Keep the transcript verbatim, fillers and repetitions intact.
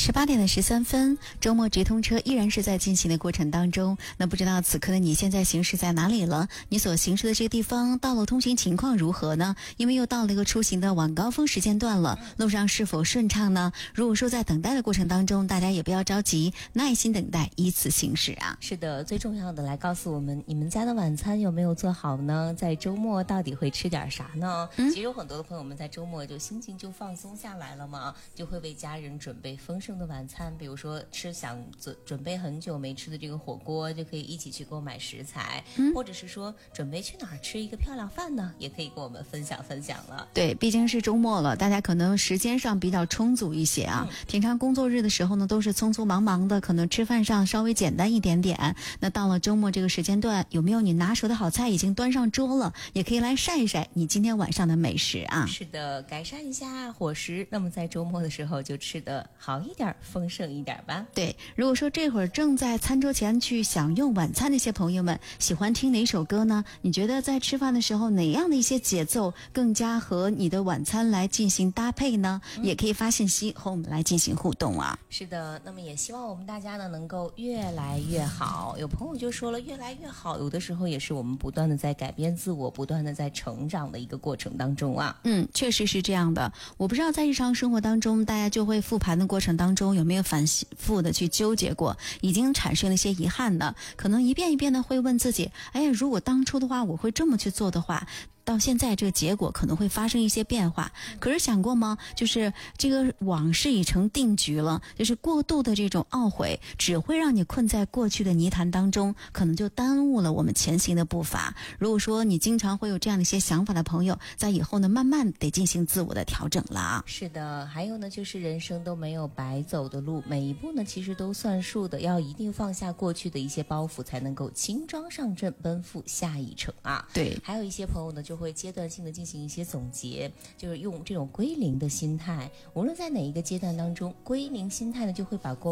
十八点的十三分，周末直通车依然是在进行的过程当中。那不知道此刻的你现在行驶在哪里了？你所行驶的这个地方道路通行情况如何呢？因为又到了一个出行的晚高峰时间段了，路上是否顺畅呢？如果说在等待的过程当中，大家也不要着急，耐心等待，依次行驶啊。 是的，最重要的来告诉我们，你们家的晚餐有没有做好呢？在周末到底会吃点啥呢？嗯、其实有很多的朋友们在周末就心情就放松下来了嘛，就会为家人准备丰盛的晚餐，比如说吃想准准备很久没吃的这个火锅，就可以一起去购买食材、嗯、或者是说准备去哪儿吃一个漂亮饭呢，也可以跟我们分享分享了。 对，毕竟是周末了，大家可能时间上比较充足一些啊、嗯、平常工作日的时候呢都是匆匆忙忙的，可能吃饭上稍微简单一点点，那到了周末这个时间段，有没有你拿手的好菜已经端上桌了，也可以来晒一晒你今天晚上的美食啊。 是的，改善一下伙食，那么在周末的时候就吃得好一点，丰盛一点吧。 对，如果说这会儿正在餐桌前去享用晚餐的一些朋友们，喜欢听哪首歌呢？你觉得在吃饭的时候哪样的一些节奏更加和你的晚餐来进行搭配呢、嗯、也可以发信息和我们来进行互动啊。 是的，那么也希望我们大家呢能够越来越好。有朋友就说了，越来越好有的时候也是我们不断的在改变自我，不断的在成长的一个过程当中啊。 嗯，确实是这样的。我不知道在日常生活当中，大家就会复盘的过程当中有没有反复的去纠结过，已经产生了一些遗憾呢？可能一遍一遍的会问自己，哎呀，如果当初的话我会这么去做的话，到现在这个结果可能会发生一些变化。可是想过吗？就是这个往事已成定局了，就是过度的这种懊悔只会让你困在过去的泥潭当中，可能就耽误了我们前行的步伐。如果说你经常会有这样的一些想法的朋友，在以后呢慢慢得进行自我的调整了啊。 是的，还有呢就是人生都没有白走的路，每一步呢其实都算数的，要一定放下过去的一些包袱，才能够轻装上阵，奔赴下一程啊。 对， 还有一些朋友呢就会阶段性的进行一些总结，就是用这种归零的心态，无论在哪一个阶段当中，归零心态呢就会把过